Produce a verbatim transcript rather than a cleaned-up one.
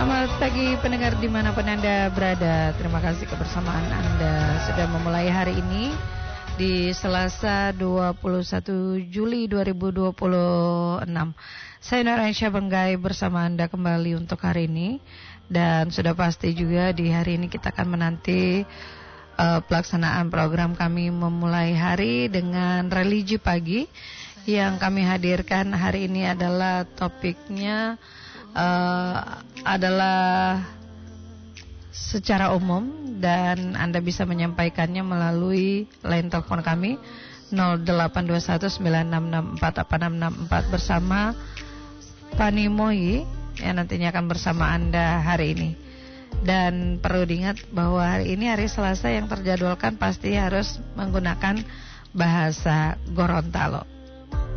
Selamat pagi pendengar dimanapun Anda berada. Terima kasih kebersamaan Anda sudah memulai hari ini di Selasa dua puluh satu Juli dua ribu dua puluh enam. Saya Nurainsyah Benggai bersama Anda kembali untuk hari ini. Dan sudah pasti juga di hari ini kita akan menanti uh, pelaksanaan program kami memulai hari dengan religi pagi. Yang kami hadirkan hari ini adalah topiknya Uh, adalah secara umum dan Anda bisa menyampaikannya melalui line telepon kami nol delapan dua satu sembilan enam enam empat delapan enam enam empat bersama Pani Moi yang nantinya akan bersama Anda hari ini. Dan perlu diingat bahwa hari ini hari Selasa yang terjadwalkan pasti harus menggunakan bahasa Gorontalo.